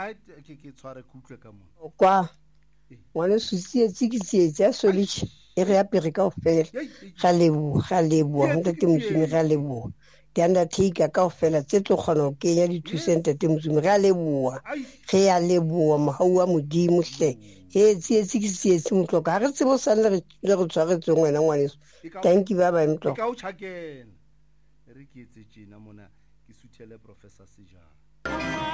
right ke tshware kutlwe ka mona kwa ngwana susietse ke tsietse a soliche e re apere kaofela ga leboa ntate Mosime ga leboa di undertaker kaofela tse tlo kgona ho kenya dithusa ntate Mosime ga leboa ge ya leboa mohau wa modimo hle he tsietse ke tsietse motloka ga re tsebo sa le re tshwaretseng wena ngwaneso thank you bye motloka ka o tšhakela re ke etse tjena mona ke suthele professor Sejana